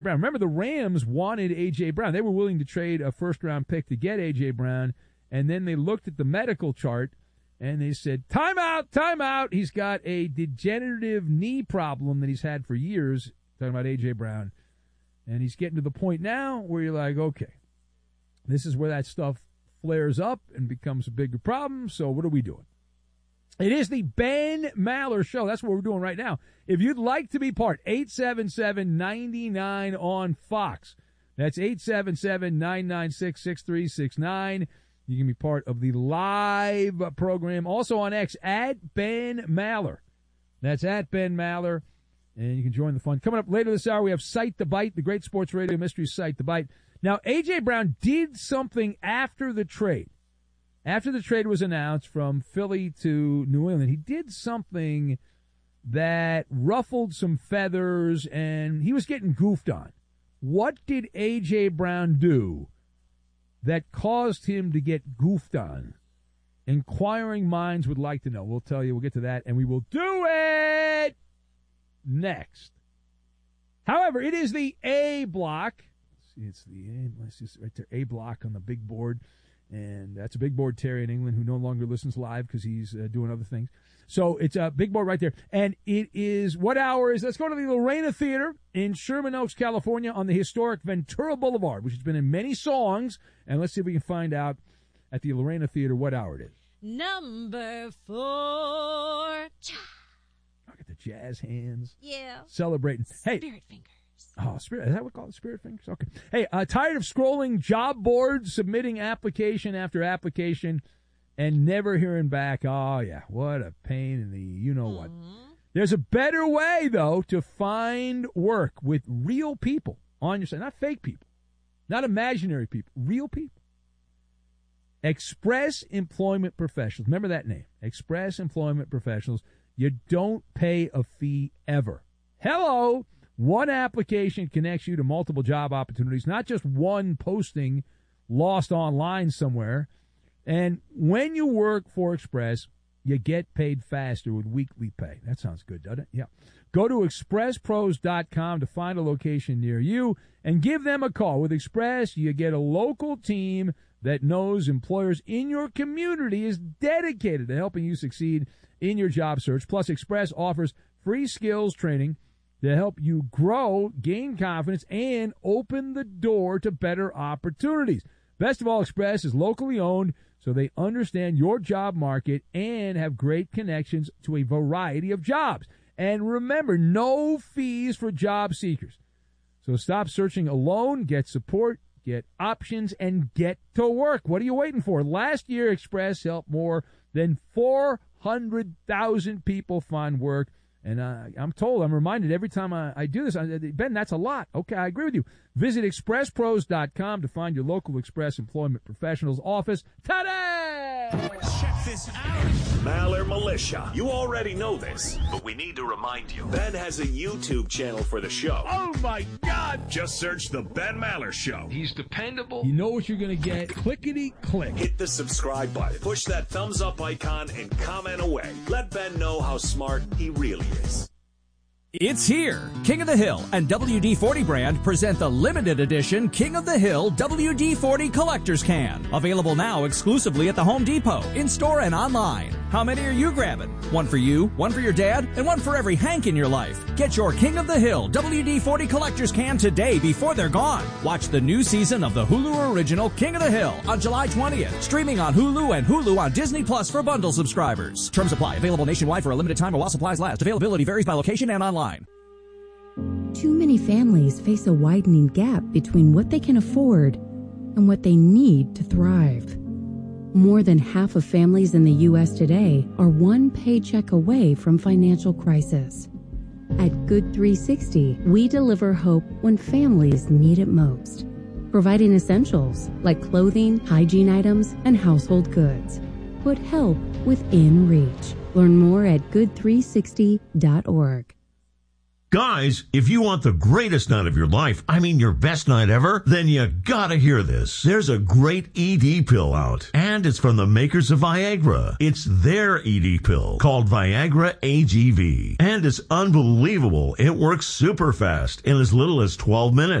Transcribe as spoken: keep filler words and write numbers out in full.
Brown. Remember, the Rams wanted A J. Brown. They were willing to trade a first-round pick to get A J. Brown, and then they looked at the medical chart, and they said, time out, time out. He's got a degenerative knee problem that he's had for years, talking about A J. Brown, and he's getting to the point now where you're like, okay, this is where that stuff flares up and becomes a bigger problem, so what are we doing? It is the Ben Maller Show. That's what we're doing right now. If you'd like to be part, eight seven seven, nine nine on Fox. That's eight seven seven, nine nine six, six three six nine. You can be part of the live program. Also on X, at Ben Maller. That's at Ben Maller. And you can join the fun. Coming up later this hour, we have Sight the Bite, the great sports radio mystery Sight the Bite. Now, A J. Brown did something after the trade. After the trade was announced from Philly to New England, he did something that ruffled some feathers, and he was getting goofed on. What did A J. Brown do that caused him to get goofed on? Inquiring minds would like to know. We'll tell you. We'll get to that, and we will do it next. However, it is the A block. Let's see, it's the A. Let's just right there, A block on the big board. And that's a big board Terry in England who no longer listens live because he's uh, doing other things. So it's a big board right there. And it is, what hour is, let's go to the Lorena Theater in Sherman Oaks, California on the historic Ventura Boulevard, which has been in many songs. And let's see if we can find out at the Lorena Theater what hour it is. Number four. Look at the jazz hands. Yeah. Celebrating. Hey. Spirit fingers. Oh, spirit. Is that what we call it? Spirit fingers? Okay. Hey, uh, tired of scrolling job boards, submitting application after application, and never hearing back? Oh, yeah. What a pain in the you-know-what. Mm-hmm. There's a better way, though, to find work with real people on your side. Not fake people. Not imaginary people. Real people. Express Employment Professionals. Remember that name. Express Employment Professionals. You don't pay a fee ever. Hello. One application connects you to multiple job opportunities, not just one posting lost online somewhere. And when you work for Express, you get paid faster with weekly pay. That sounds good, doesn't it? Yeah. Go to express pros dot com to find a location near you and give them a call. With Express, you get a local team that knows employers in your community is dedicated to helping you succeed in your job search. Plus, Express offers free skills training to help you grow, gain confidence, and open the door to better opportunities. Best of all, Express is locally owned, so they understand your job market and have great connections to a variety of jobs. And remember, no fees for job seekers. So stop searching alone, get support, get options, and get to work. What are you waiting for? Last year, Express helped more than four hundred thousand people find work. And uh, I'm told, I'm reminded every time I, I do this, I, Ben, that's a lot. Okay, I agree with you. Visit express pros dot com to find your local Express Employment Professionals office today. Check this out. Maller Militia. You already know this, but we need to remind you. Ben has a YouTube channel for the show. Oh, my God. Just search The Ben Maller Show. He's dependable. You know what you're going to get. Clickety-click. Hit the subscribe button. Push that thumbs up icon and comment away. Let Ben know how smart he really is. It's here. King of the Hill and W D forty brand present the limited edition King of the Hill W D forty Collector's Can. Available now exclusively at the Home Depot, in-store and online. How many are you grabbing? One for you, one for your dad, and one for every Hank in your life. Get your King of the Hill W D forty Collector's Can today before they're gone. Watch the new season of the Hulu original King of the Hill on July twentieth. Streaming on Hulu and Hulu on Disney Plus for bundle subscribers. Terms apply. Available nationwide for a limited time or while supplies last. Availability varies by location and online. Too many families face a widening gap between what they can afford and what they need to thrive. More than half of families in the U S today are one paycheck away from financial crisis. At Good three sixty, we deliver hope when families need it most, providing essentials like clothing, hygiene items, and household goods. Put help within reach. Learn more at good three sixty dot org. Guys, if you want the greatest night of your life, I mean your best night ever, then you gotta hear this. There's a great E D pill out, and it's from the makers of Viagra. It's their E D pill called Viagra A G V, and it's unbelievable. It works super fast in as little as twelve minutes.